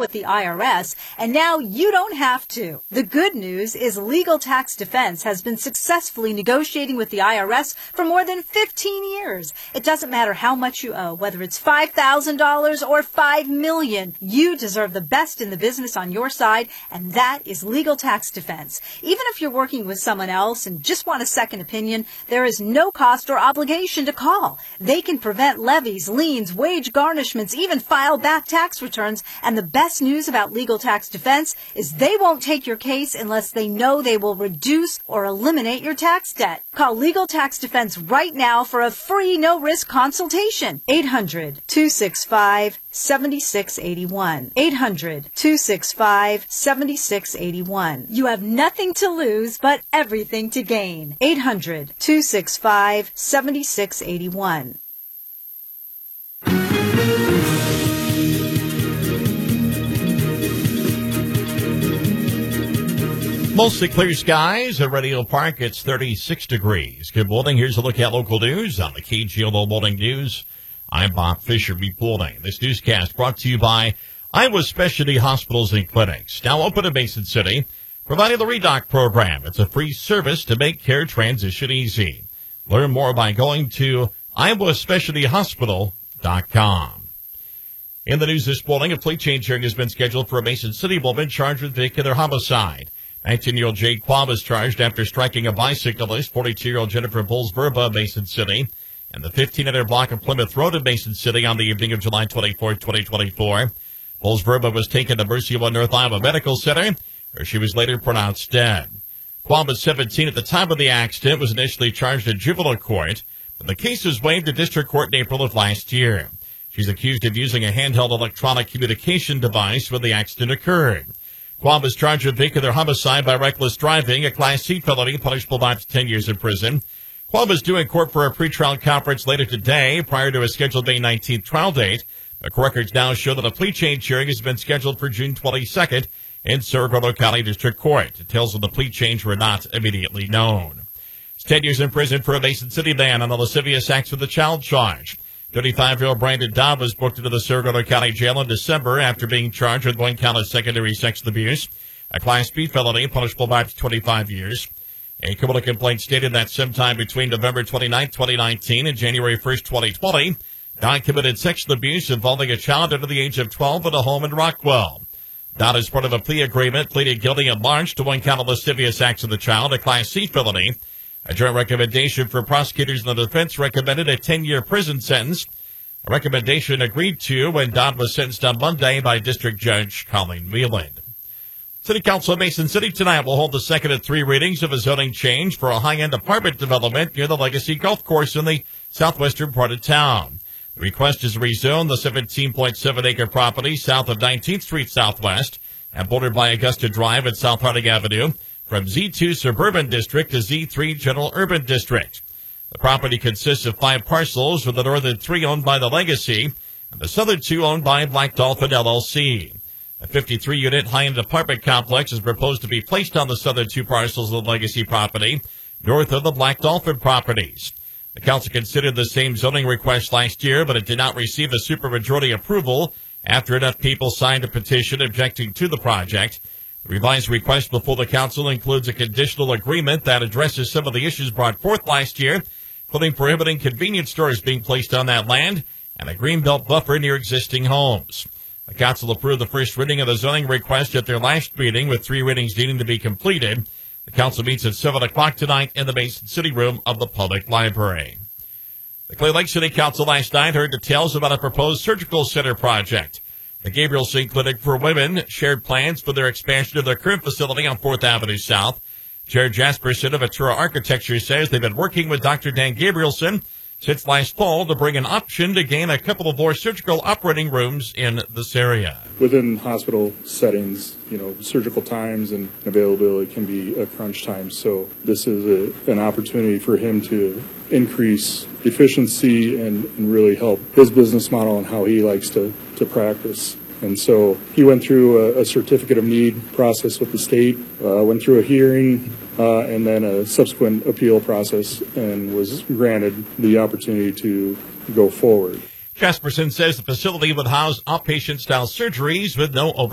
with the IRS, and now you don't have to. The good news is Legal Tax Defense has been successfully negotiating with the IRS for more than 15 years. It doesn't matter how much you owe, whether it's $5,000 or $5 million. You deserve the best in the business on your side, and that is Legal Tax Defense. Even if you're working with someone else and just want a second opinion, there is no cost or obligation to call. They can prevent levies, liens, wage garnishments, even file back tax returns. And the best news about Legal Tax Defense is they won't take your case unless they know they will reduce or eliminate your tax debt. Call Legal Tax Defense right now for a free no-risk consultation. 800-265-7681. 800-265-7681. You have nothing to lose but everything to gain. 800-265-7681. Mostly clear skies at Radio Park. It's 36 degrees. Good morning. Here's a look at local news on the KGLO Morning News. I'm Bob Fisher reporting. This newscast brought to you by Iowa Specialty Hospitals and Clinics, now open in Mason City, providing the ReDoc program. It's a free service to make care transition easy. Learn more by going to iowaspecialtyhospital.com. In the news this morning, a plea change hearing has been scheduled for a Mason City woman charged with vehicular homicide. 19-year-old Jay Quam was charged after striking a bicyclist, 42-year-old Jennifer Bowles-Verba of Mason City, and the 1500 block of Plymouth Road in Mason City on the evening of July 24, 2024. Bowles-Verba was taken to Mercy One North Iowa Medical Center, where she was later pronounced dead. Quam was 17 at the time of the accident, was initially charged in juvenile court, but the case was waived in district court in April of last year. She's accused of using a handheld electronic communication device when the accident occurred. Quam was charged with vehicular homicide by reckless driving, a Class C felony punishable by up to 10 years in prison. Quam is due in court for a pretrial conference later today prior to a scheduled May 19th trial date. The court records now show that a plea change hearing has been scheduled for June 22nd in Saragordo County District Court. Details of the plea change were not immediately known. It's 10 years in prison for a Mason City man on the lascivious acts with a child charge. 35-year-old Brandon Dobb was booked into the Saragordo County Jail in December after being charged with one count of secondary sex abuse, a Class B felony punishable by up to 25 years. A criminal complaint stated that sometime between November 29, 2019 and January 1, 2020, Dodd committed sexual abuse involving a child under the age of 12 at a home in Rockwell. Dodd, as part of a plea agreement, pleaded guilty in March to one count of lascivious acts with a child, a Class C felony. A joint recommendation for prosecutors and the defense recommended a 10-year prison sentence, a recommendation agreed to when Dodd was sentenced on Monday by District Judge Colleen Wheeland. City Council of Mason City tonight will hold the second of three readings of a zoning change for a high-end apartment development near the Legacy Golf Course in the southwestern part of town. The request is to rezone the 17.7-acre property south of 19th Street Southwest and bordered by Augusta Drive and South Harding Avenue from Z2 Suburban District to Z3 General Urban District. The property consists of 5 parcels, with the northern 3 owned by the Legacy and the southern 2 owned by Black Dolphin LLC. A 53-unit high-end apartment complex is proposed to be placed on the southern 2 parcels of the Legacy property, north of the Black Dolphin properties. The council considered the same zoning request last year, but it did not receive a supermajority approval after enough people signed a petition objecting to the project. The revised request before the council includes a conditional agreement that addresses some of the issues brought forth last year, including prohibiting convenience stores being placed on that land and a greenbelt buffer near existing homes. The council approved the first reading of the zoning request at their last meeting, with 3 readings needing to be completed. The council meets at 7 o'clock tonight in the Mason City room of the Public Library. The Clear Lake City Council last night heard details about a proposed surgical center project. The Gabrielson Clinic for Women shared plans for their expansion of their current facility on 4th Avenue South. Chair Jasperson of Atura Architecture says they've been working with Dr. Dan Gabrielson since last fall to bring an option to gain a couple of more surgical operating rooms in this area. Within hospital settings, surgical times and availability can be a crunch time. So this is an opportunity for him to increase efficiency and really help his business model and how he likes to practice. And so he went through a certificate of need process with the state, went through a hearing, and then a subsequent appeal process, and was granted the opportunity to go forward. Jasperson says the facility would house outpatient-style surgeries with no